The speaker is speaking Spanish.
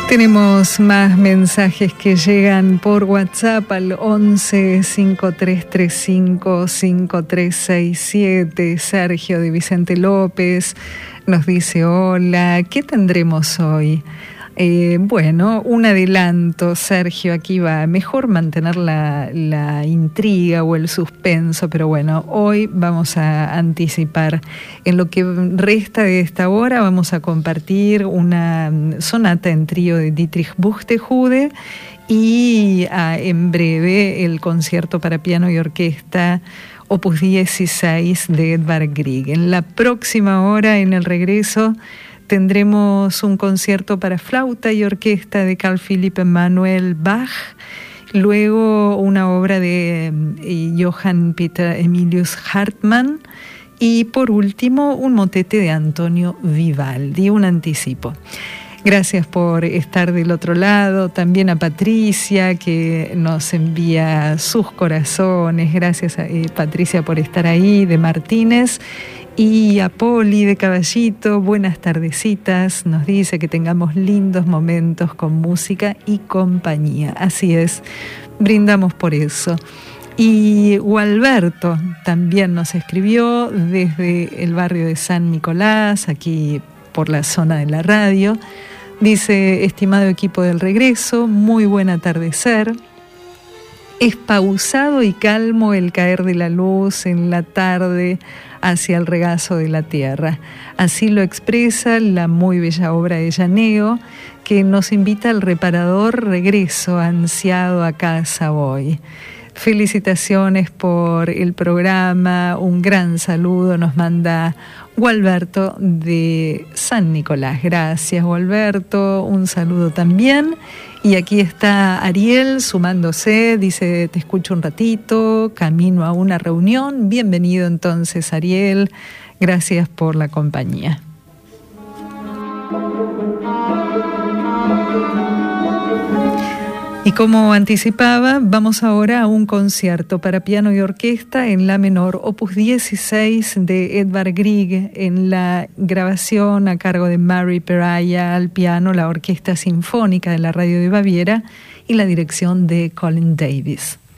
Tenemos más mensajes que llegan por WhatsApp al 11 5335 5367. Sergio de Vicente López nos dice: hola, ¿qué tendremos hoy? Bueno, un adelanto, Sergio, aquí va. Mejor mantener la intriga o el suspenso, pero bueno, hoy vamos a anticipar. En lo que resta de esta hora vamos a compartir una sonata en trío de Dietrich Buxtehude y en breve el concierto para piano y orquesta Opus 16 de Edvard Grieg. En la próxima hora, en el regreso, tendremos un concierto para flauta y orquesta de Carl Philipp Emanuel Bach, luego una obra de Johann Peter Emilius Hartmann y por último un motete de Antonio Vivaldi, un anticipo. Gracias por estar del otro lado, también a Patricia que nos envía sus corazones, gracias a Patricia por estar ahí, de Martínez. Y a Poli de Caballito, buenas tardecitas, nos dice que tengamos lindos momentos con música y compañía. Así es, brindamos por eso. Y Gualberto también nos escribió desde el barrio de San Nicolás, aquí por la zona de la radio. Dice: estimado equipo del regreso, muy buen atardecer. Es pausado y calmo el caer de la luz en la tarde hacia el regazo de la tierra. Así lo expresa la muy bella obra de Llaneo, que nos invita al reparador regreso ansiado a casa voy. Felicitaciones por el programa, un gran saludo nos manda Gualberto de San Nicolás. Gracias, Gualberto, un saludo también. Y aquí está Ariel sumándose, dice: te escucho un ratito, camino a una reunión. Bienvenido entonces, Ariel, gracias por la compañía. Y como anticipaba, vamos ahora a un concierto para piano y orquesta en la menor, Opus 16 de Edvard Grieg, en la grabación a cargo de Mary Peraya, al piano, la Orquesta Sinfónica de la Radio de Baviera y la dirección de Colin Davis.